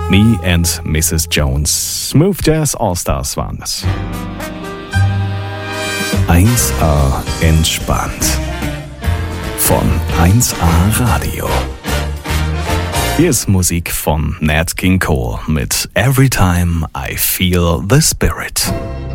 Me and Mrs. Jones. Smooth Jazz All-Stars waren das. 1A entspannt. Von 1A Radio. Hier ist Musik von Nat King Cole mit Every Time I Feel the Spirit.